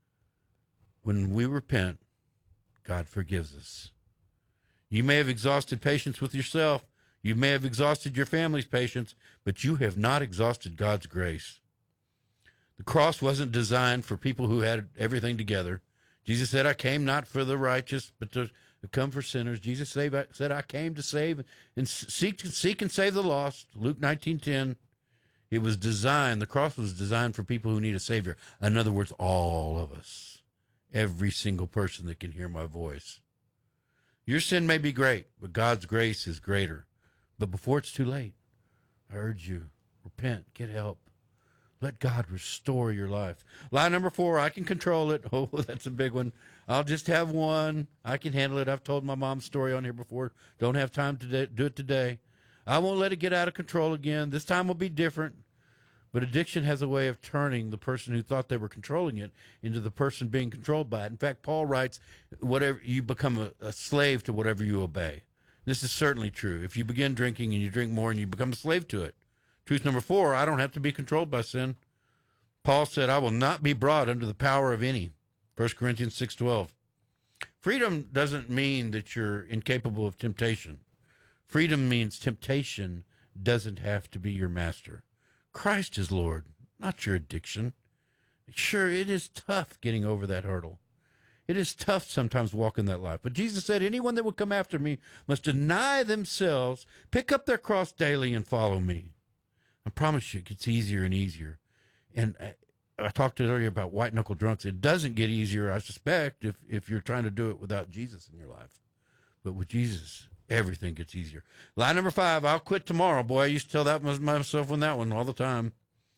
When we repent, God forgives us. You may have exhausted patience with yourself. You may have exhausted your family's patience, but you have not exhausted God's grace. The cross wasn't designed for people who had everything together. Jesus said, I came not for the righteous, but to come for sinners. Jesus said, I came to save and seek, seek and save the lost. Luke nineteen ten. It was designed, the cross was designed for people who need a Savior. In other words, all of us. Every single person that can hear my voice. Your sin may be great, but God's grace is greater. But before it's too late, I urge you, repent, get help. Let God restore your life. Lie number four, I can control it. Oh, that's a big one. I'll just have one. I can handle it. I've told my mom's story on here before. Don't have time to do it today. I won't let it get out of control again. This time will be different. But addiction has a way of turning the person who thought they were controlling it into the person being controlled by it. In fact, Paul writes, whatever you become a, a slave to whatever you obey. This is certainly true. If you begin drinking and you drink more and you become a slave to it. Truth number four, I don't have to be controlled by sin. Paul said, I will not be brought under the power of any. First Corinthians six twelve. Freedom doesn't mean that you're incapable of temptation. Freedom means temptation doesn't have to be your master. Christ is Lord, not your addiction. Sure, it is tough getting over that hurdle. It is tough sometimes walking that life. But Jesus said, anyone that will come after me must deny themselves, pick up their cross daily, and follow me. I promise you, it gets easier and easier. And I, I talked earlier about white-knuckle drunks. It doesn't get easier, I suspect, if, if you're trying to do it without Jesus in your life. But with Jesus, everything gets easier. Lie number five, I'll quit tomorrow. Boy, I used to tell that myself on that one all the time.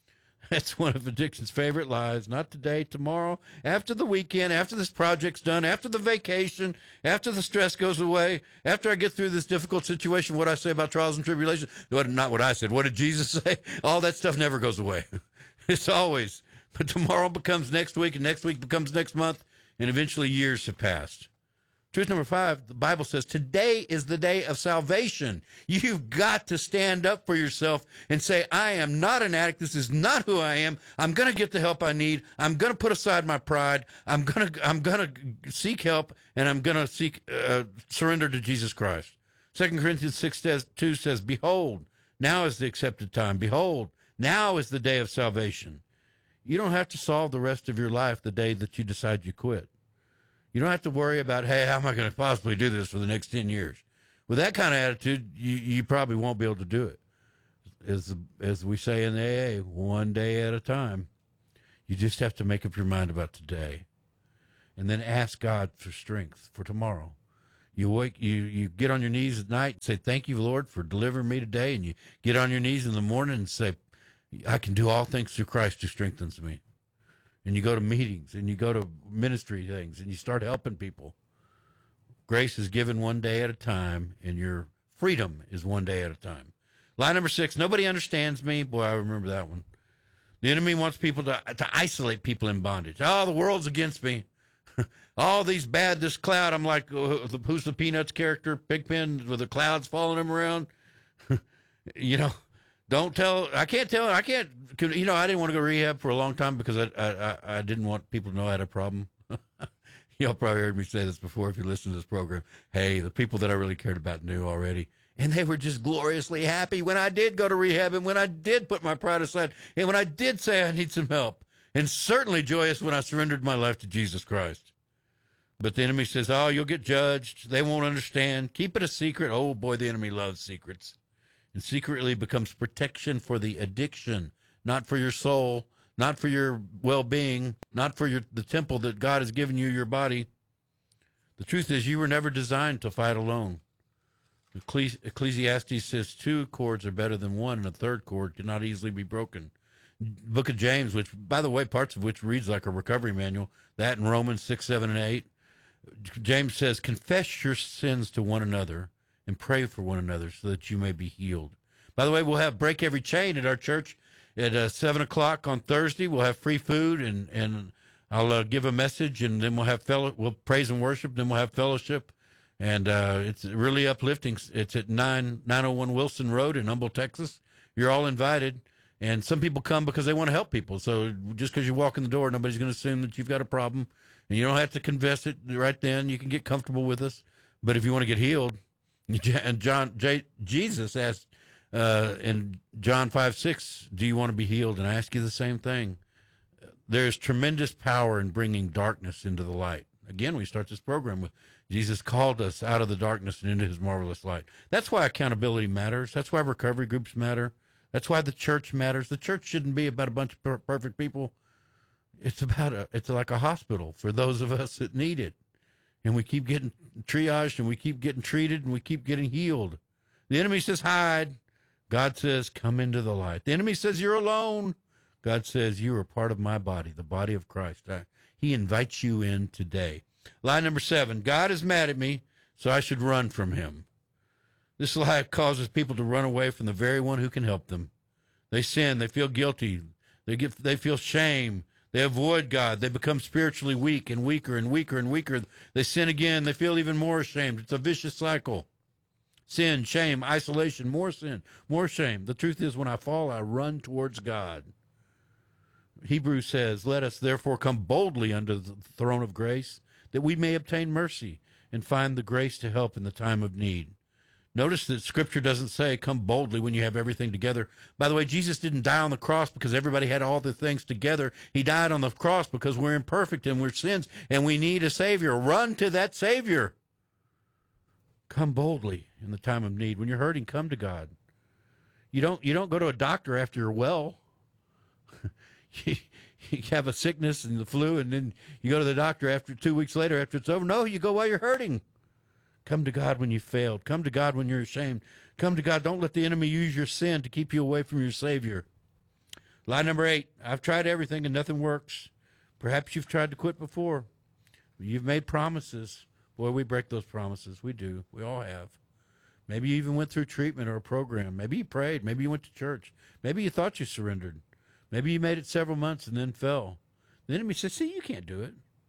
That's one of addiction's favorite lies. Not today, tomorrow, after the weekend, after this project's done, after the vacation, after the stress goes away, after I get through this difficult situation. What I say about trials and tribulations, not what I said. What did Jesus say? All that stuff never goes away. It's always. But tomorrow becomes next week, and next week becomes next month, and eventually years have passed. Truth number five, the Bible says, today is the day of salvation. You've got to stand up for yourself and say, I am not an addict. This is not who I am. I'm going to get the help I need. I'm going to put aside my pride. I'm going to I'm going to seek help, and I'm going to seek uh, surrender to Jesus Christ. Second Corinthians six two says, behold, now is the accepted time. Behold, now is the day of salvation. You don't have to solve the rest of your life the day that you decide you quit. You don't have to worry about, hey, how am I going to possibly do this for the next ten years? With that kind of attitude, you, you probably won't be able to do it. As, as we say in the A A, one day at a time. You just have to make up your mind about today. And then ask God for strength for tomorrow. You wake, you, you get on your knees at night and say, thank you, Lord, for delivering me today. And you get on your knees in the morning and say, I can do all things through Christ who strengthens me. And you go to meetings and you go to ministry things and you start helping people. Grace is given one day at a time, and your freedom is one day at a time. Line number six, nobody understands me. Boy, I remember that one. The enemy wants people to, to isolate people in bondage. Oh, the world's against me. All these bad, this cloud. I'm like, uh, who's the Peanuts character? Pigpen with the clouds following him around. You know. Don't tell, I can't tell, I can't, you know, I didn't want to go to rehab for a long time because I I, I didn't want people to know I had a problem. Y'all probably heard me say this before if you listen to this program. Hey, the people that I really cared about knew already. And they were just gloriously happy when I did go to rehab and when I did put my pride aside and when I did say I need some help. And certainly joyous when I surrendered my life to Jesus Christ. But the enemy says, oh, you'll get judged. They won't understand. Keep it a secret. Oh, boy, the enemy loves secrets. And secretly becomes protection for the addiction, not for your soul, not for your well-being, not for your the temple that God has given you, your body. The truth is you were never designed to fight alone. Ecclesiastes says two cords are better than one, and a third cord cannot easily be broken. Book of James, which, by the way, parts of which reads like a recovery manual, that in Romans six, seven, and eight. James says, confess your sins to one another and pray for one another so that you may be healed. By the way, we'll have Break Every Chain at our church at uh, seven o'clock on Thursday. We'll have free food, and, and I'll uh, give a message, and then we'll have fellow, we'll praise and worship, then we'll have fellowship. And uh, it's really uplifting. It's at nine oh one Wilson Road in Humble, Texas. You're all invited. And some people come because they want to help people. So just because you walk in the door, nobody's going to assume that you've got a problem. And you don't have to confess it right then. You can get comfortable with us. But if you want to get healed, and John J, Jesus asked uh, in John five six, do you want to be healed? And I ask you the same thing. There's tremendous power in bringing darkness into the light. Again, we start this program with Jesus called us out of the darkness and into his marvelous light. That's why accountability matters. That's why recovery groups matter. That's why the church matters. The church shouldn't be about a bunch of per- perfect people. It's about a, it's like a hospital for those of us that need it. And we keep getting triaged, and we keep getting treated, and we keep getting healed. The enemy says, hide. God says, come into the light. The enemy says, you're alone. God says, you are part of my body, the body of Christ. I, he invites you in today. Lie number seven, God is mad at me, so I should run from him. This lie causes people to run away from the very one who can help them. They sin. They feel guilty. They get. They feel shame. They avoid God. They become spiritually weak and weaker and weaker and weaker. They sin again. They feel even more ashamed. It's a vicious cycle. Sin, shame, isolation, more sin, more shame. The truth is, when I fall, I run towards God. Hebrews says, let us therefore come boldly under the throne of grace, that we may obtain mercy and find the grace to help in the time of need. Notice that Scripture doesn't say come boldly when you have everything together. By the way, Jesus didn't die on the cross because everybody had all the things together. He died on the cross because we're imperfect and we're sins and we need a Savior. Run to that Savior. Come boldly in the time of need. When you're hurting, come to God. You don't, you don't go to a doctor after you're well. you, you have a sickness and the flu, and then you go to the doctor after two weeks later after it's over. No, you go while you're hurting. Come to God when you failed. Come to God when you're ashamed. Come to God. Don't let the enemy use your sin to keep you away from your Savior. Lie number eight, I've tried everything and nothing works. Perhaps you've tried to quit before. You've made promises. Boy, we break those promises. We do. We all have. Maybe you even went through treatment or a program. Maybe you prayed. Maybe you went to church. Maybe you thought you surrendered. Maybe you made it several months and then fell. The enemy says, see, you can't do it.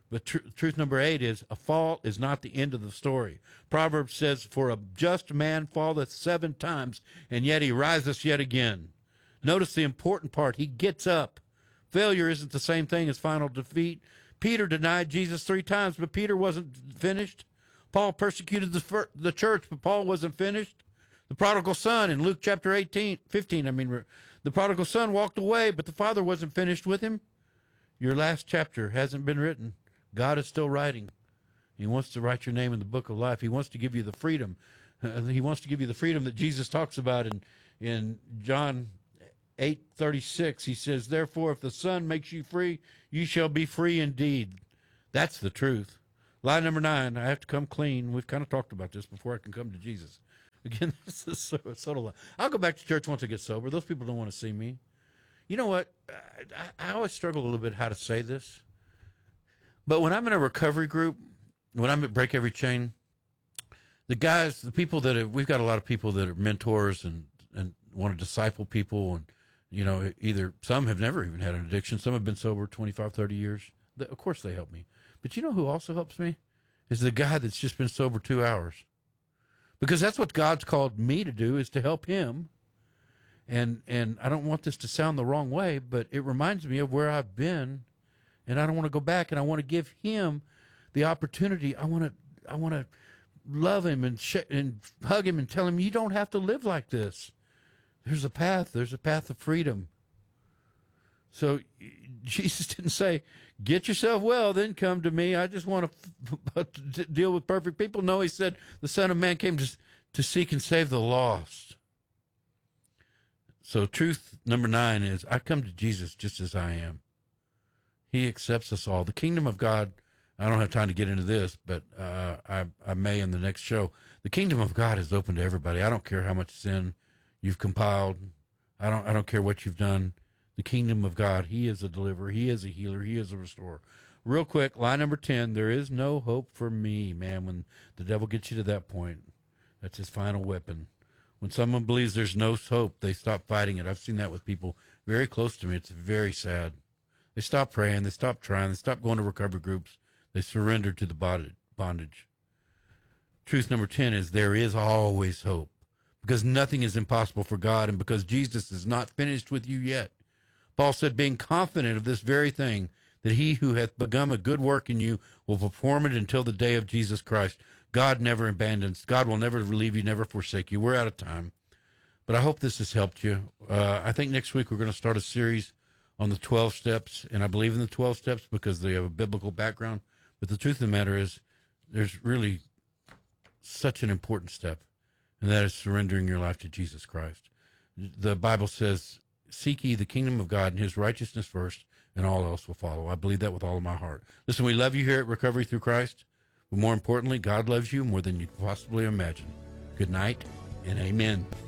But tr- truth number eight is a fall is not the end of the story. Proverbs says, for a just man falleth seven times, and yet he riseth yet again. Notice the important part. He gets up. Failure isn't the same thing as final defeat. Peter denied Jesus three times, but Peter wasn't finished. Paul persecuted the, fir- the church, but Paul wasn't finished. The prodigal son in Luke chapter eighteen, fifteen, I mean, the prodigal son walked away, but the father wasn't finished with him. Your last chapter hasn't been written. God is still writing. He wants to write your name in the book of life. He wants to give you the freedom. Uh, he wants to give you the freedom that Jesus talks about in, in John eight thirty-six. He says, therefore, if the Son makes you free, you shall be free indeed. That's the truth. Line number nine, I have to come clean. We've kind of talked about this before I can come to Jesus. Again, this is so, so I'll go back to church once I get sober. Those people don't want to see me. You know what? I, I always struggle a little bit how to say this. But when I'm in a recovery group, when I'm at Break Every Chain, the guys, the people that have, we've got a lot of people that are mentors and, and want to disciple people. And, you know, either some have never even had an addiction. Some have been sober twenty-five, thirty years. Of course they help me. But you know who also helps me? Is the guy that's just been sober two hours. Because that's what God's called me to do, is to help him. And and I don't want this to sound the wrong way, but it reminds me of where I've been, and I don't want to go back, and I want to give him the opportunity. I want to I want to love him and sh- and hug him and tell him, you don't have to live like this. There's a path. There's a path of freedom. So Jesus didn't say, get yourself well, then come to me. I just want to f- deal with perfect people. No, he said the Son of Man came to, to seek and save the lost. So truth number nine is, I come to Jesus just as I am. He accepts us all. The kingdom of God, I don't have time to get into this, but uh, I, I may in the next show. The kingdom of God is open to everybody. I don't care how much sin you've compiled. I don't I don't care what you've done. The kingdom of God, he is a deliverer, he is a healer, he is a restorer. Real quick, line number ten, there is no hope for me, man. When the devil gets you to that point, that's his final weapon. When someone believes there's no hope, they stop fighting it. I've seen that with people very close to me. It's very sad. They stop praying, they stop trying, they stop going to recovery groups, they surrender to the bondage. Truth number ten is there is always hope, because nothing is impossible for God, and because Jesus is not finished with you yet. Paul said, being confident of this very thing, that he who hath begun a good work in you will perform it until the day of Jesus Christ. God never abandons. God will never leave you, never forsake you. We're out of time. But I hope this has helped you. Uh, I think next week we're going to start a series on the twelve steps, and I believe in the twelve steps because they have a biblical background. But the truth of the matter is there's really such an important step, and that is surrendering your life to Jesus Christ. The Bible says, seek ye the kingdom of God and his righteousness first, and all else will follow. I believe that with all of my heart. Listen, we love you here at Recovery Through Christ, but more importantly, God loves you more than you could possibly imagine. Good night, and amen.